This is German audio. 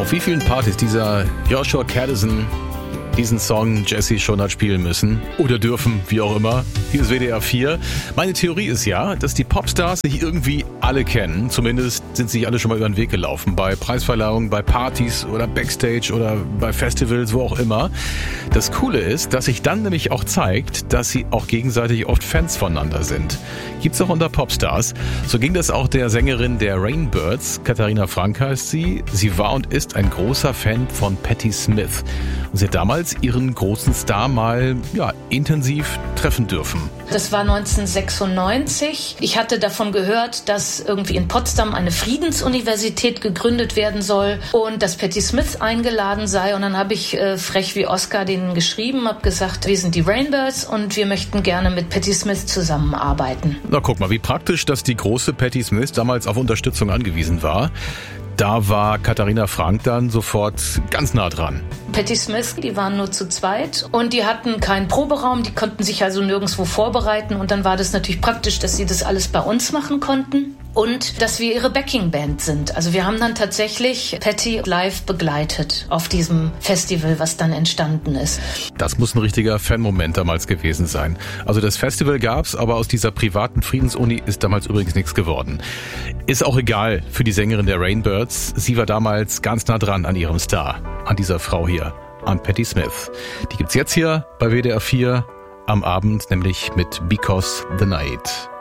Auf wie vielen Partys dieser Joshua Kadison diesen Song Jessie schon hat spielen müssen oder dürfen, wie auch immer. Hier ist WDR 4. Meine Theorie ist ja, dass die Popstars sich irgendwie alle kennen. Zumindest sind sich alle schon mal über den Weg gelaufen. Bei Preisverleihungen, bei Partys oder Backstage oder bei Festivals, wo auch immer. Das Coole ist, dass sich dann nämlich auch zeigt, dass sie auch gegenseitig oft Fans voneinander sind. Gibt's auch unter Popstars. So ging das auch der Sängerin der Rainbirds, Katharina Frank heißt sie. Sie war und ist ein großer Fan von Patti Smith. Und sie hat damals ihren großen Star mal intensiv treffen dürfen. Das war 1996. Ich hatte davon gehört, dass irgendwie in Potsdam eine Friedensuniversität gegründet werden soll und dass Patti Smith eingeladen sei. Und dann habe ich frech wie Oscar denen geschrieben, habe gesagt, wir sind die Rainbirds und wir möchten gerne mit Patti Smith zusammenarbeiten. Na guck mal, wie praktisch, dass die große Patti Smith damals auf Unterstützung angewiesen war. Da war Katharina Frank dann sofort ganz nah dran. Patti Smith, die waren nur zu zweit und die hatten keinen Proberaum, die konnten sich also nirgendwo vorbereiten und dann war das natürlich praktisch, dass sie das alles bei uns machen konnten und dass wir ihre Backing-Band sind. Also wir haben dann tatsächlich Patti live begleitet auf diesem Festival, was dann entstanden ist. Das muss ein richtiger Fan-Moment damals gewesen sein. Also das Festival gab's, aber aus dieser privaten Friedensuni ist damals übrigens nichts geworden. Ist auch egal für die Sängerin der Rainbirds. Sie war damals ganz nah dran an ihrem Star, an dieser Frau hier, an Patti Smith. Die gibt's jetzt hier bei WDR 4 am Abend, nämlich mit Because the Night.